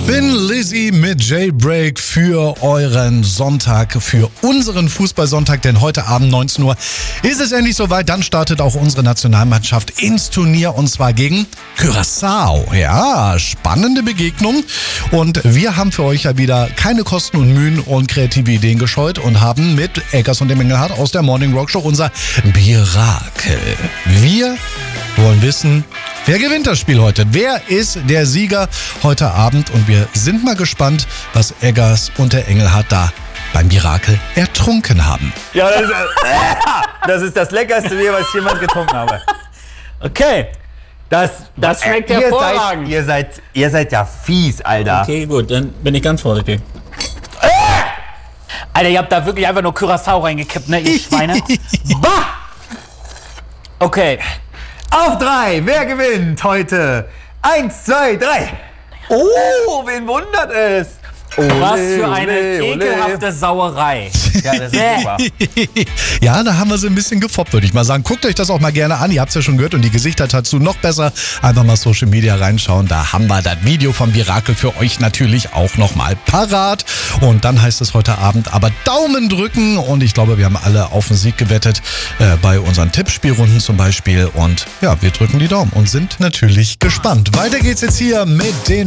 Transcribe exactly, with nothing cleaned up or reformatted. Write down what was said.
Bin Lizzy mit Jailbreak für euren Sonntag, für unseren Fußballsonntag, denn heute Abend neunzehn Uhr ist es endlich soweit. Dann startet auch unsere Nationalmannschaft ins Turnier und zwar gegen Curaçao. Ja, spannende Begegnung und wir haben für euch ja wieder keine Kosten und Mühen und kreative Ideen gescheut und haben mit Eckers und dem Engelhardt aus der Morning Rock Show unser Birakel. Wir wollen wissen, wer gewinnt das Spiel heute? Wer ist der Sieger heute Abend? Und wir sind mal gespannt, was Eggers und der Engelhardt da beim Mirakel ertrunken haben. Ja, das ist, das ist das leckerste Bier, was ich jemals getrunken habe. Okay. Das, das schmeckt ihr hervorragend. Seid, ihr, seid, ihr seid ja fies, Alter. Okay, gut, dann bin ich ganz vorsichtig. Alter, ihr habt da wirklich einfach nur Curaçao reingekippt, ne, ihr Schweine? Bah! Okay. Auf drei, wer gewinnt heute? Eins, zwei, drei. Oh, wen wundert es? Ole, Was für eine ole, ole. ekelhafte Sauerei. Ja, das ist super. Ja, da haben wir sie ein bisschen gefoppt, würde ich mal sagen. Guckt euch das auch mal gerne an. Ihr habt es ja schon gehört und die Gesichter dazu noch besser. Einfach mal Social Media reinschauen. Da haben wir das Video vom Mirakel für euch natürlich auch nochmal parat. Und dann heißt es heute Abend aber Daumen drücken. Und ich glaube, wir haben alle auf den Sieg gewettet. Äh, bei unseren Tippspielrunden zum Beispiel. Und ja, wir drücken die Daumen und sind natürlich gespannt. Weiter geht's jetzt hier mit den